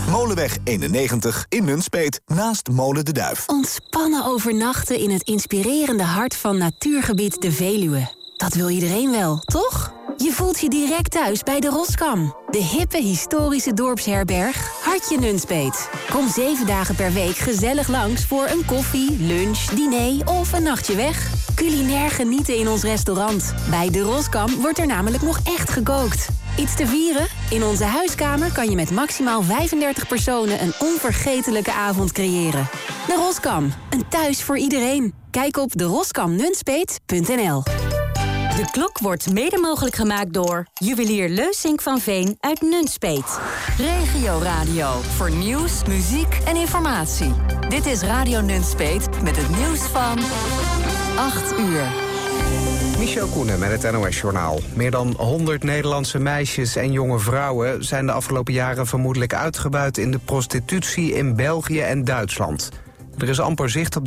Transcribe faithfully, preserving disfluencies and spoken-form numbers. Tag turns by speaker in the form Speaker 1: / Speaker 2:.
Speaker 1: Molenweg eenennegentig in Nunspeet, naast Molen de Duif.
Speaker 2: Ontspannen overnachten in het inspirerende hart van natuurgebied de Veluwe. Dat wil iedereen wel, toch? Je voelt je direct thuis bij de Roskam. De hippe historische dorpsherberg Hartje Nunspeet. Kom zeven dagen per week gezellig langs voor een koffie, lunch, diner of een nachtje weg. Culinair genieten in ons restaurant. Bij de Roskam wordt er namelijk nog echt gekookt. Iets te vieren? In onze huiskamer kan je met maximaal vijfendertig personen een onvergetelijke avond creëren. De Roskam, een thuis voor iedereen. Kijk op de roskam nunspeet punt n l.
Speaker 3: De klok wordt mede mogelijk gemaakt door juwelier Leusink van Veen uit Nunspeet. Regio Radio voor nieuws, muziek en informatie. Dit is Radio Nunspeet met het nieuws van acht uur.
Speaker 4: Michel Koenen met het N O S-journaal. Meer dan honderd Nederlandse meisjes en jonge vrouwen zijn de afgelopen jaren vermoedelijk uitgebuit in de prostitutie in België en Duitsland. Er is amper zicht op de